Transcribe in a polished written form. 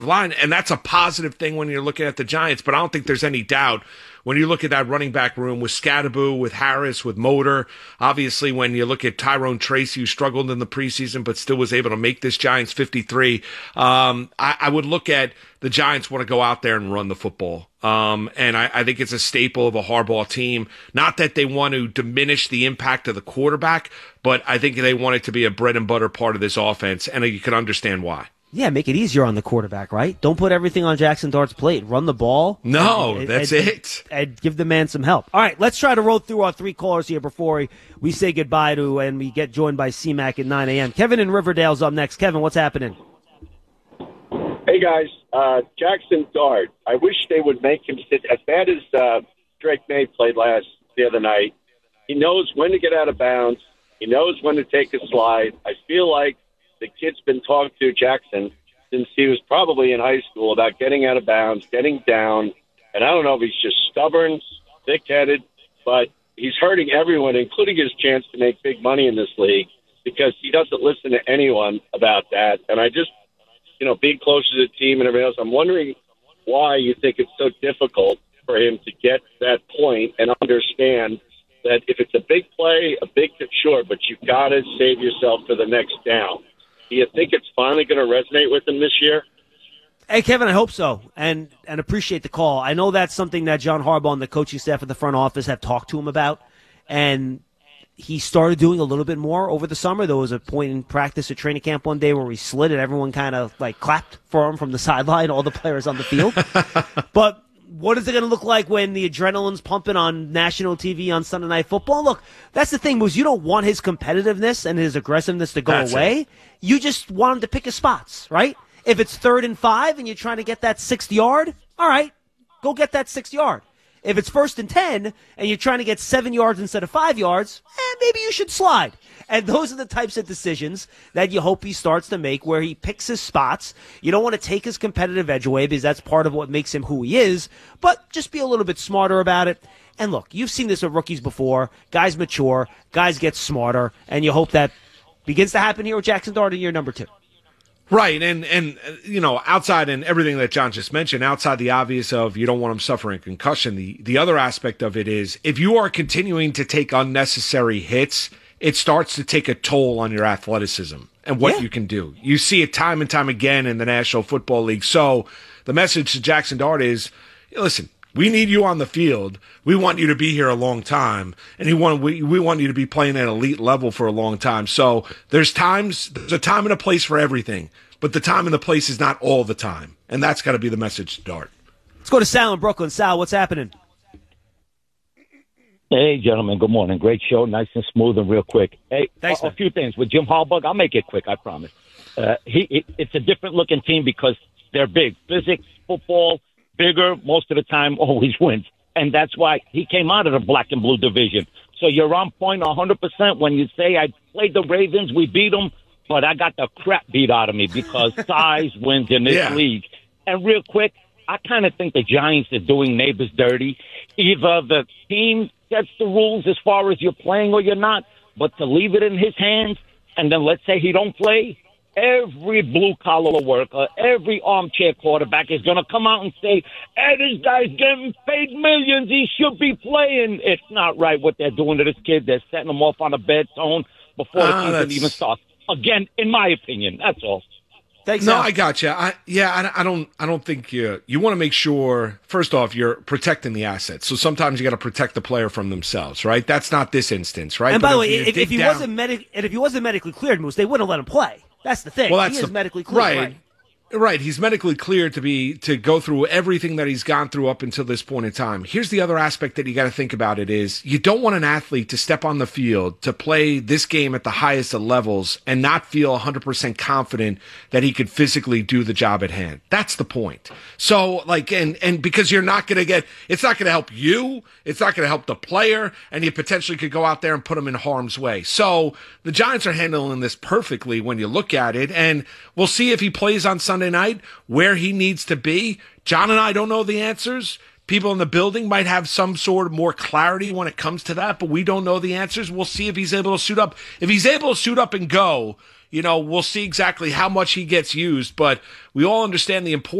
line, and that's a positive thing when you're looking at the Giants. But I don't think there's any doubt when you look at that running back room with Scadaboo, with Harris, with Motor. Obviously, when you look at Tyrone Tracy, who struggled in the preseason but still was able to make this Giants 53, I would look at the Giants want to go out there and run the football. And I think it's a staple of a Harbaugh team. Not that they want to diminish the impact of the quarterback, but I think they want it to be a bread and butter part of this offense, and you can understand why. Yeah, make it easier on the quarterback, right? Don't put everything on Jackson Dart's plate. Run the ball. No, that's it. And give the man some help. All right, let's try to roll through our 3 callers here before we say goodbye to and we get joined by C-Mac at 9 a.m. Kevin in Riverdale's up next. Kevin, what's happening? Hey, guys. Jackson Dart, I wish they would make him sit. As bad as Drake May played the other night, he knows when to get out of bounds. He knows when to take a slide. I feel like the kid's been talking to Jackson since he was probably in high school about getting out of bounds, getting down. And I don't know if he's just stubborn, thick-headed, but he's hurting everyone, including his chance to make big money in this league, because he doesn't listen to anyone about that. And I just, being close to the team and everything else, I'm wondering why you think it's so difficult for him to get to that point and understand that if it's a big play, sure, but you've got to save yourself for the next down. Do you think it's finally going to resonate with him this year? Hey, Kevin, I hope so, and appreciate the call. I know that's something that John Harbaugh and the coaching staff at the front office have talked to him about, and he started doing a little bit more over the summer. There was a point in practice at training camp one day where he slid and everyone kind of clapped for him from the sideline, all the players on the field. But what is it going to look like when the adrenaline's pumping on national TV on Sunday Night Football? Look, that's the thing, was you don't want his competitiveness and his aggressiveness to go away. You just want him to pick his spots, right? If it's 3rd and 5 and you're trying to get that 6th yard, all right, go get that 6th yard. If it's 1st and 10 and you're trying to get 7 yards instead of 5 yards, maybe you should slide. And those are the types of decisions that you hope he starts to make, where he picks his spots. You don't want to take his competitive edge away because that's part of what makes him who he is, but just be a little bit smarter about it. And look, you've seen this with rookies before. Guys mature, guys get smarter, and you hope that begins to happen here with Jackson Dart in year number 2. Right, and outside and everything that John just mentioned, outside the obvious of you don't want him suffering concussion, the other aspect of it is if you are continuing to take unnecessary hits, it starts to take a toll on your athleticism and what you can do. You see it time and time again in the National Football League. So the message to Jackson Dart is, listen, we need you on the field. We want you to be here a long time, and we want you to be playing at elite level for a long time. So there's a time and a place for everything, but the time and the place is not all the time, and that's got to be the message to Dart. Let's go to Sal in Brooklyn. Sal, what's happening? Hey, gentlemen, good morning. Great show, nice and smooth and real quick. Hey, thanks, a few things. With Jim Harbaugh, I'll make it quick, I promise. It's a different-looking team because they're big. Physics, football, bigger, most of the time always wins. And that's why he came out of the black and blue division. So you're on point 100% when you say I played the Ravens, we beat them, but I got the crap beat out of me because size wins in this league. And real quick, I kind of think the Giants are doing neighbors dirty. Either the team sets the rules as far as you're playing or you're not, but to leave it in his hands, and then let's say he don't play, every blue-collar worker, every armchair quarterback is going to come out and say, hey, this guy's getting paid millions. He should be playing. It's not right what they're doing to this kid. They're setting him off on a bad tone before the season even starts. Again, in my opinion, that's all. Thanks, no, Al. I got you. I don't think you want to make sure, first off, you're protecting the assets. So sometimes you got to protect the player from themselves, right? That's not this instance, right? And by the way, if he wasn't medically cleared, Moose, they wouldn't let him play. That's the thing. Well, that's he is medically cleared. Right. Right. He's medically cleared to go through everything that he's gone through up until this point in time. Here's the other aspect that you got to think about it is you don't want an athlete to step on the field to play this game at the highest of levels and not feel 100% confident that he could physically do the job at hand. That's the point. So and because you're not going to get, it's not going to help you. It's not going to help the player, and you potentially could go out there and put him in harm's way. So the Giants are handling this perfectly when you look at it, and we'll see if he plays on Sunday night, where he needs to be. John and I don't know the answers. People in the building might have some sort of more clarity when it comes to that, but we don't know the answers. We'll see if he's able to suit up. If he's able to suit up and go, we'll see exactly how much he gets used, but we all understand the importance